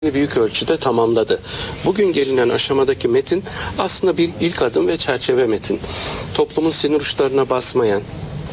büyük ölçüde tamamladı. Bugün gelinen aşamadaki metin aslında bir ilk adım ve çerçeve metin. Toplumun sinir uçlarına basmayan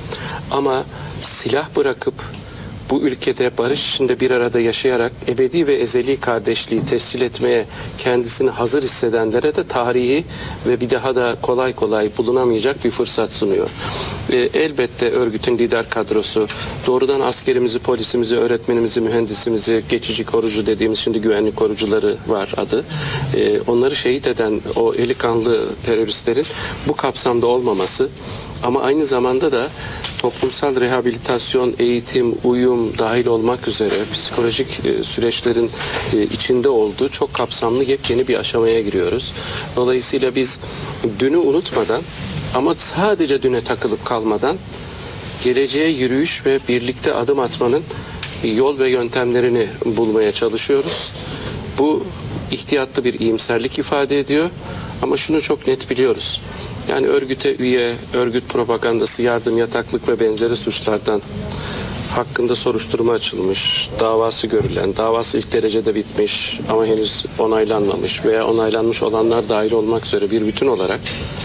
ama silah bırakıp bu ülkede barış içinde bir arada yaşayarak ebedi ve ezeli kardeşliği tescil etmeye kendisini hazır hissedenlere de tarihi ve bir daha da kolay kolay bulunamayacak bir fırsat sunuyor. Elbette örgütün lider kadrosu doğrudan askerimizi, polisimizi, öğretmenimizi, mühendisimizi, geçici korucu dediğimiz şimdi güvenlik korucuları var adı. Onları şehit eden o eli kanlı teröristlerin bu kapsamda olmaması ama aynı zamanda da toplumsal rehabilitasyon, eğitim, uyum dahil olmak üzere psikolojik süreçlerin içinde olduğu çok kapsamlı yepyeni bir aşamaya giriyoruz. Dolayısıyla biz dünü unutmadan ama sadece düne takılıp kalmadan geleceğe yürüyüş ve birlikte adım atmanın yol ve yöntemlerini bulmaya çalışıyoruz. Bu ihtiyatlı bir iyimserlik ifade ediyor ama şunu çok net biliyoruz. Yani örgüte üye, örgüt propagandası, yardım, yataklık ve benzeri suçlardan hakkında soruşturma açılmış, davası görülen, davası ilk derecede bitmiş ama henüz onaylanmamış veya onaylanmış olanlar dahil olmak üzere bir bütün olarak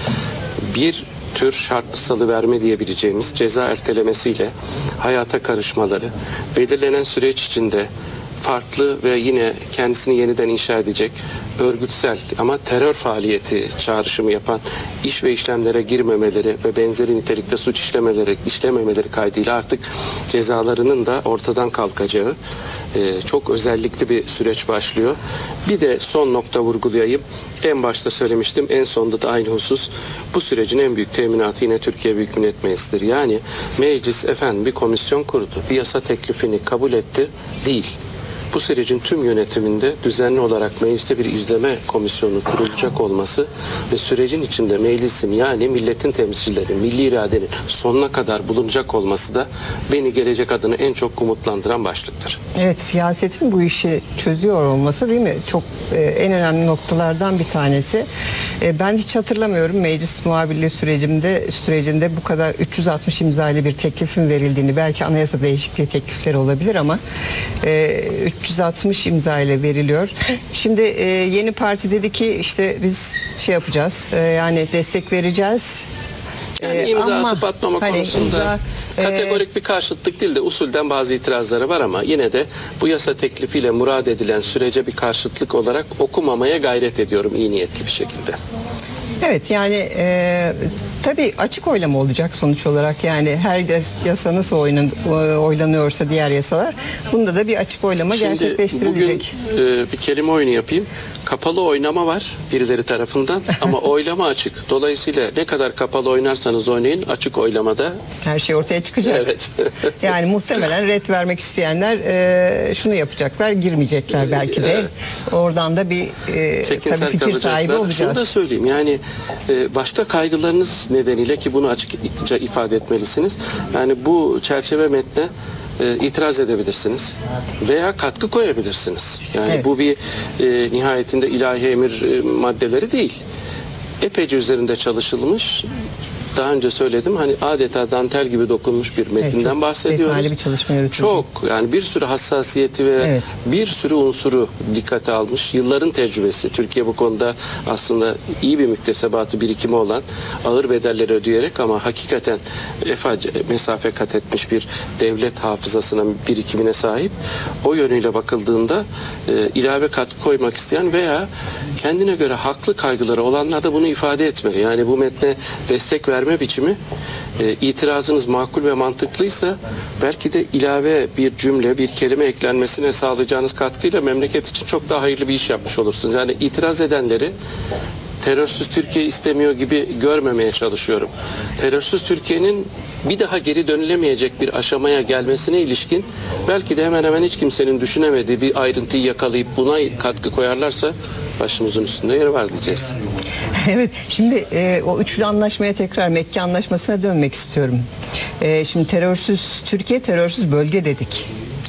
bir tür şartlı salıverme diyebileceğimiz ceza ertelemesiyle hayata karışmaları, belirlenen süreç içinde farklı ve yine kendisini yeniden inşa edecek örgütsel ama terör faaliyeti çağrışımı yapan iş ve işlemlere girmemeleri ve benzeri nitelikte suç işlememeleri kaydıyla artık cezalarının da ortadan kalkacağı çok özellikli bir süreç başlıyor. Bir de son nokta vurgulayayım. En başta söylemiştim, en sonda da aynı husus. Bu sürecin en büyük teminatı yine Türkiye Büyük Millet Meclisi'dir. Yani meclis bir komisyon kurdu. Bir yasa teklifini kabul etti. Değil. Bu sürecin tüm yönetiminde düzenli olarak mecliste bir izleme komisyonu kurulacak olması ve sürecin içinde meclisin yani milletin temsilcileri, milli iradenin sonuna kadar bulunacak olması da beni gelecek adına en çok umutlandıran başlıktır. Evet, siyasetin bu işi çözüyor olması değil mi? Çok en önemli noktalardan bir tanesi. Ben hiç hatırlamıyorum meclis muhabirliği sürecinde bu kadar 360 imzalı bir teklifin verildiğini. Belki anayasa değişikliği teklifleri olabilir ama 360 imza ile veriliyor. Şimdi yeni parti dedi ki işte biz şey yapacağız, yani destek vereceğiz. Yani imza atıp atmama konusunda kategorik bir karşıtlık değil de usulden bazı itirazları var ama yine de bu yasa teklifiyle murad edilen sürece bir karşıtlık olarak okumamaya gayret ediyorum iyi niyetli bir şekilde. Evet, yani tabii açık oylama olacak sonuç olarak. Yani her yasa nasıl oylanıyorsa diğer yasalar, bunda da bir açık oylama gerçekleştirilecek. Bugün bir kelime oyunu yapayım. Kapalı oynama var birileri tarafından ama oylama açık. Dolayısıyla ne kadar kapalı oynarsanız oynayın, açık oylamada her şey ortaya çıkacak. Evet. Yani muhtemelen ret vermek isteyenler şunu yapacaklar, girmeyecekler belki de. Evet. Oradan da bir tabii fikir sahibi olacağız. Şunu da söyleyeyim, yani başka kaygılarınız nedeniyle ki bunu açıkça ifade etmelisiniz. Yani bu çerçeve metne itiraz edebilirsiniz veya katkı koyabilirsiniz. Yani evet. Bu bir nihayetinde ilahi emir maddeleri değil. Epeyce üzerinde çalışılmış. Daha önce söyledim, hani adeta dantel gibi dokunmuş bir metinden evet, bahsediyoruz. Bir çalışma yürütüldü. Çok, yani bir sürü hassasiyeti ve evet, bir sürü unsuru dikkate almış. Yılların tecrübesi. Türkiye bu konuda aslında iyi bir müktesebatı, birikimi olan, ağır bedelleri ödeyerek ama hakikaten mesafe kat etmiş bir devlet hafızasına, birikimine sahip. O yönüyle bakıldığında ilave katkı koymak isteyen veya kendine göre haklı kaygıları olanlar da bunu ifade etmeli. Yani bu metne destek verme biçimi itirazınız makul ve mantıklıysa belki de ilave bir cümle, bir kelime eklenmesine sağlayacağınız katkıyla memleket için çok daha hayırlı bir iş yapmış olursunuz. Yani itiraz edenleri terörsüz Türkiye istemiyor gibi görmemeye çalışıyorum. Terörsüz Türkiye'nin bir daha geri dönülemeyecek bir aşamaya gelmesine ilişkin belki de hemen hemen hiç kimsenin düşünemediği bir ayrıntıyı yakalayıp buna katkı koyarlarsa başımızın üstünde yeri var diyeceğiz. Evet, şimdi o üçlü anlaşmaya tekrar Mekke Anlaşması'na dönmek istiyorum. Şimdi terörsüz Türkiye, terörsüz bölge dedik.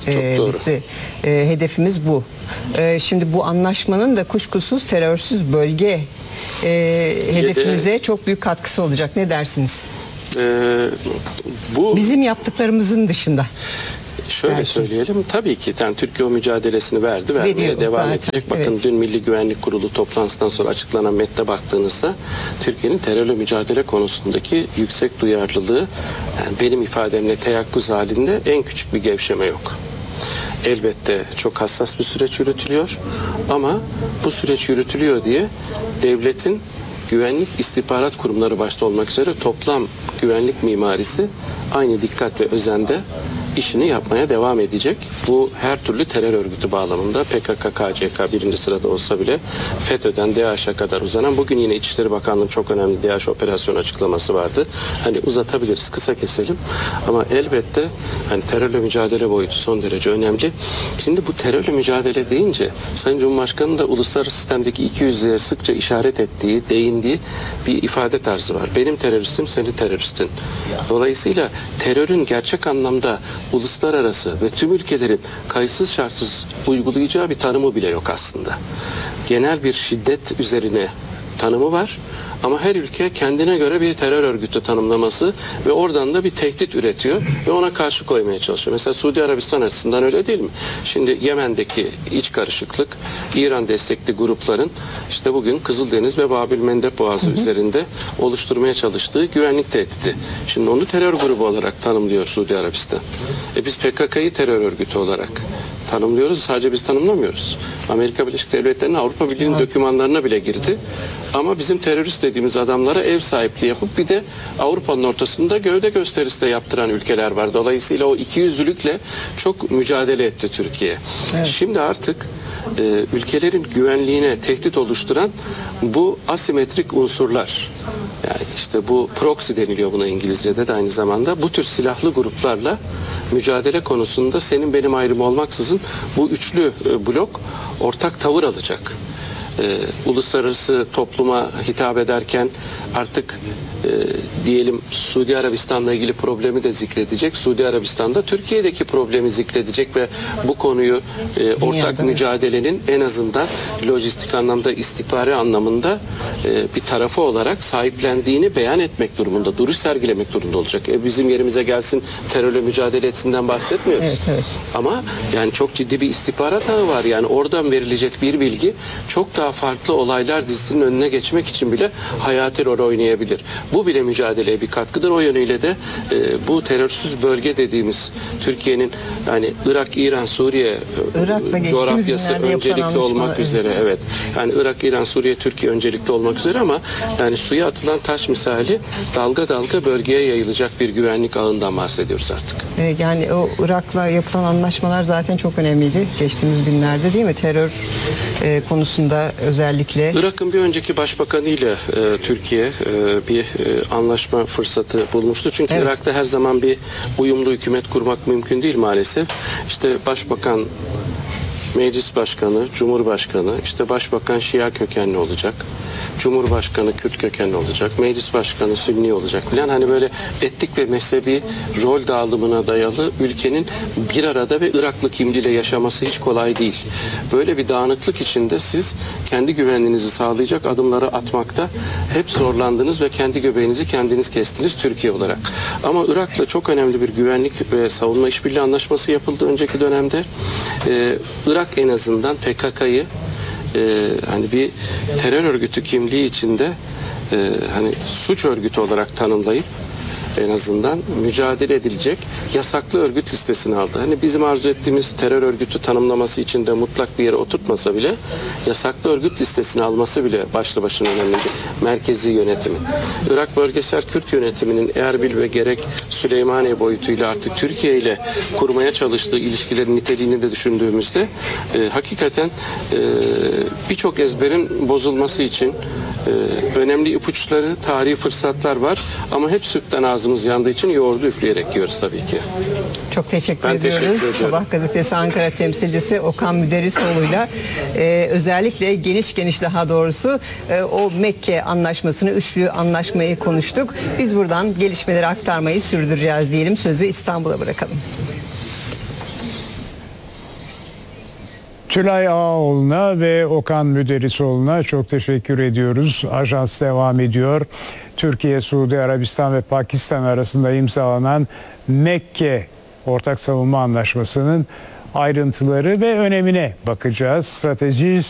Hedefimiz bu. Şimdi bu anlaşmanın da kuşkusuz terörsüz bölge hedefimize çok büyük katkısı olacak. Ne dersiniz? Bu bizim yaptıklarımızın dışında. Şöyle Belki. söyleyelim, tabii ki yani Türkiye o mücadelesini vermeye Veriyor devam zaten, edecek. Bakın evet. dün Milli Güvenlik Kurulu toplantısından sonra açıklanan metne baktığınızda Türkiye'nin terörle mücadele konusundaki yüksek duyarlılığı, yani benim ifademle teyakkuz halinde, en küçük bir gevşeme yok. Elbette çok hassas bir süreç yürütülüyor ama bu süreç yürütülüyor diye devletin güvenlik istihbarat kurumları başta olmak üzere toplam güvenlik mimarisi aynı dikkat ve özende işini yapmaya devam edecek. Bu her türlü terör örgütü bağlamında PKK, KCK birinci sırada olsa bile FETÖ'den DAEŞ'e kadar uzanan, bugün yine İçişleri Bakanlığı'nın çok önemli DAEŞ operasyon açıklaması vardı. Hani uzatabiliriz, kısa keselim. Ama elbette hani terörle mücadele boyutu son derece önemli. Şimdi bu terörle mücadele deyince Sayın Cumhurbaşkanı da uluslararası sistemdeki ikiyüzlüğe sıkça işaret ettiği, değindiği bir ifade tarzı var. Benim teröristim, senin teröristin. Dolayısıyla terörün gerçek anlamda uluslararası ve tüm ülkelerin kayıtsız şartsız uygulayacağı bir tanımı bile yok aslında. Genel bir şiddet üzerine tanımı var ama her ülke kendine göre bir terör örgütü tanımlaması ve oradan da bir tehdit üretiyor ve ona karşı koymaya çalışıyor. Mesela Suudi Arabistan açısından öyle değil mi? Şimdi Yemen'deki iç karışıklık, İran destekli grupların işte bugün Kızıldeniz ve Babil-Mendeb Boğazı üzerinde oluşturmaya çalıştığı güvenlik tehdidi. Şimdi onu terör grubu olarak tanımlıyor Suudi Arabistan. Biz PKK'yı terör örgütü olarak tanımlıyoruz. Sadece biz tanımlamıyoruz. Amerika Birleşik Devletleri'nin Avrupa Birliği'nin dokümanlarına bile girdi. Ama bizim terörist dediğimiz adamlara ev sahipliği yapıp bir de Avrupa'nın ortasında gövde gösterisi de yaptıran ülkeler var. Dolayısıyla o ikiyüzlülükle çok mücadele etti Türkiye. Evet. Şimdi artık ülkelerin güvenliğine tehdit oluşturan bu asimetrik unsurlar, yani işte bu proxy deniliyor buna İngilizce'de de aynı zamanda, bu tür silahlı gruplarla mücadele konusunda senin benim ayrımı olmaksızın bu üçlü blok ortak tavır alacak. Uluslararası topluma hitap ederken artık diyelim Suudi Arabistan'la ilgili problemi de zikredecek. Suudi Arabistan'da Türkiye'deki problemi zikredecek ve bu konuyu ortak mücadelenin en azından lojistik anlamda, istihbari anlamında bir tarafı olarak sahiplendiğini beyan etmek durumunda, duruş sergilemek durumunda olacak. Bizim yerimize gelsin terörle mücadele etsinden bahsetmiyoruz. Evet, evet. Ama yani çok ciddi bir istihbarat ağı var. Yani oradan verilecek bir bilgi çok daha farklı olaylar dizisinin önüne geçmek için bile hayati rol oynayabilir. Bu bile mücadeleye bir katkıdır. O yönüyle de bu terörsüz bölge dediğimiz Türkiye'nin yani Irak, İran, Suriye coğrafyası öncelikli olmak üzere, evet. Yani Irak, İran, Suriye, Türkiye öncelikli olmak üzere ama yani suya atılan taş misali dalga dalga bölgeye yayılacak bir güvenlik ağından bahsediyoruz artık. Yani o Irak'la yapılan anlaşmalar zaten çok önemliydi geçtiğimiz günlerde, değil mi? Terör konusunda özellikle. Irak'ın bir önceki başbakanıyla Türkiye bir anlaşma fırsatı bulmuştu. Çünkü evet, Irak'ta her zaman bir uyumlu hükümet kurmak mümkün değil maalesef. İşte başbakan, meclis başkanı, cumhurbaşkanı, işte başbakan Şia kökenli olacak. Cumhurbaşkanı Kürt kökenli olacak. Meclis başkanı Sünni olacak filan. Hani böyle etnik ve mezhebi rol dağılımına dayalı ülkenin bir arada ve Iraklı kimliğiyle yaşaması hiç kolay değil. Böyle bir dağınıklık içinde siz kendi güvenliğinizi sağlayacak adımları atmakta hep zorlandınız ve kendi göbeğinizi kendiniz kestiniz Türkiye olarak. Ama Irak'la çok önemli bir güvenlik ve savunma işbirliği anlaşması yapıldı önceki dönemde. Irak en azından PKK'yı hani bir terör örgütü kimliği içinde hani suç örgütü olarak tanımlayıp en azından mücadele edilecek yasaklı örgüt listesine aldı. Hani bizim arzu ettiğimiz terör örgütü tanımlaması içinde mutlak bir yere oturtmasa bile yasaklı örgüt listesine alması bile başlı başına önemli. Merkezi yönetimi. Irak Bölgesel Kürt Yönetimi'nin Erbil ve gerek Süleymaniye boyutuyla artık Türkiye ile kurmaya çalıştığı ilişkilerin niteliğini de düşündüğümüzde hakikaten birçok ezberin bozulması için önemli ipuçları, tarihi fırsatlar var ama hep sütten ağzımız yandığı için yoğurdu üfleyerek yiyoruz tabii ki. Çok teşekkür ediyoruz. Sabah gazetesi Ankara temsilcisi Okan Müderrisoğlu'yla özellikle geniş daha doğrusu o Mekke anlaşmasını, üçlü anlaşmayı konuştuk. Biz buradan gelişmeleri aktarmayı sürdüreceğiz diyelim. Sözü İstanbul'a bırakalım. Tülay Ağaoğlu'na ve Okan Müderrisoğlu'na çok teşekkür ediyoruz. Ajans devam ediyor. Türkiye, Suudi Arabistan ve Pakistan arasında imzalanan Mekke ortak savunma anlaşmasının ayrıntıları ve önemine bakacağız. Stratejist